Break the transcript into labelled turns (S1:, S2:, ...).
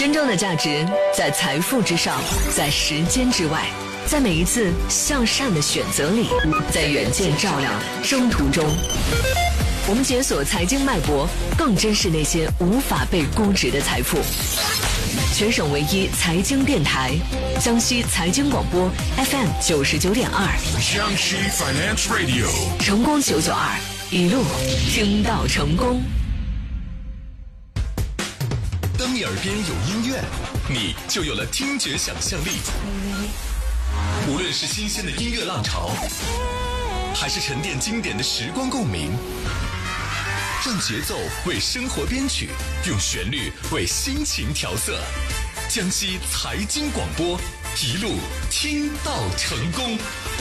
S1: 真正的价值在财富之上，在时间之外，在每一次向善的选择里，在远见照亮征途中。我们解锁财经脉搏，更珍视那些无法被估值的财富。全省唯一财经电台，江西财经广播 FM 99.2，
S2: 江西 Finance Radio，
S1: 成功992，一路听到成功。
S3: 当你耳边有音乐，你就有了听觉想象力。无论是新鲜的音乐浪潮，还是沉淀经典的时光共鸣，让节奏为生活编曲，用旋律为心情调色。江西财经广播，一路听到成功。